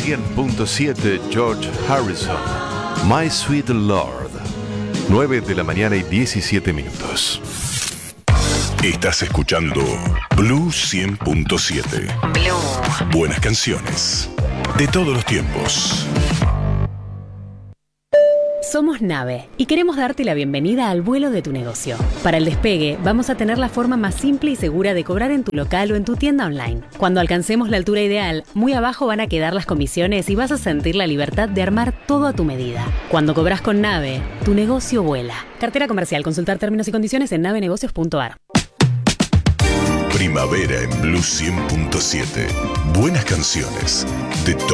100.7 George Harrison, My Sweet Lord. 9 de la mañana y 17 minutos. Estás escuchando Blue 100.7. Blue. Buenas canciones de todos los tiempos. Somos Nave y queremos darte la bienvenida al vuelo de tu negocio. Para el despegue, vamos a tener la forma más simple y segura de cobrar en tu local o en tu tienda online. Cuando alcancemos la altura ideal, muy abajo van a quedar las comisiones y vas a sentir la libertad de armar todo a tu medida. Cuando cobras con Nave, tu negocio vuela. Cartera comercial. Consultar términos y condiciones en navenegocios.ar. Primavera en Blue 100.7. Buenas canciones de todos